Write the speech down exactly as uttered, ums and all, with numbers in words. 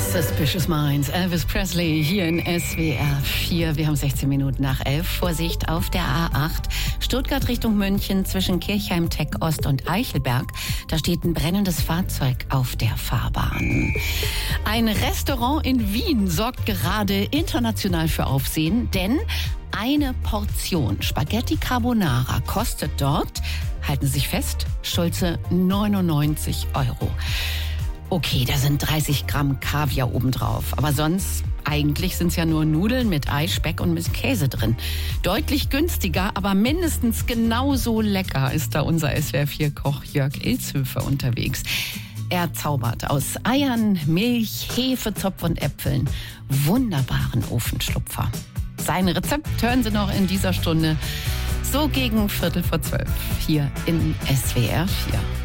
Suspicious Minds, Elvis Presley hier in S W R vier. Wir haben sechzehn Minuten nach elf. Vorsicht auf der A acht. Stuttgart Richtung München zwischen Kirchheim, Tech Ost und Eichelberg. Da steht ein brennendes Fahrzeug auf der Fahrbahn. Ein Restaurant in Wien sorgt gerade international für Aufsehen, denn eine Portion Spaghetti Carbonara kostet dort, halten Sie sich fest, stolze neunundneunzig Euro. Okay, da sind dreißig Gramm Kaviar obendrauf. Aber sonst, eigentlich sind es ja nur Nudeln mit Ei, Speck und mit Käse drin. Deutlich günstiger, aber mindestens genauso lecker ist da unser S W R vier Koch Jörg Ilshöfer unterwegs. Er zaubert aus Eiern, Milch, Hefe, Zopf und Äpfeln wunderbaren Ofenschlupfer. Sein Rezept hören Sie noch in dieser Stunde so gegen Viertel vor zwölf hier in S W R vier.